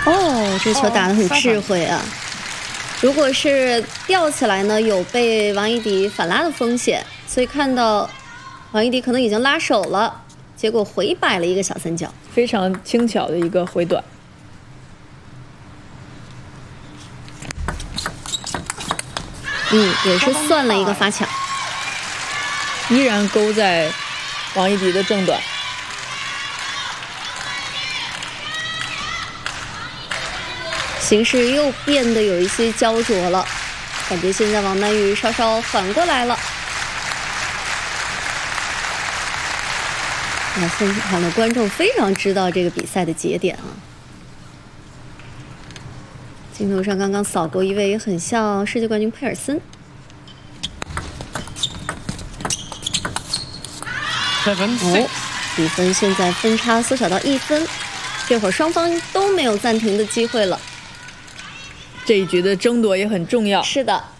哦，这球打得很智慧啊！如果是吊起来呢，有被王艺迪反拉的风险，所以看到王艺迪可能已经拉手了，结果回摆了一个小三角， 非常轻巧的一个回短。 也是算了一个发抢， 依然勾在王艺迪的正短。 形势又变得有一些焦灼了，感觉现在王曼玉稍稍缓过来了。那现场的观众非常知道这个比赛的节点啊。镜头上刚刚扫过一位，也很像世界冠军佩尔森。比分现在分差缩小到1分，这会儿双方都没有暂停的机会了。 这一局的争夺也很重要。 是的。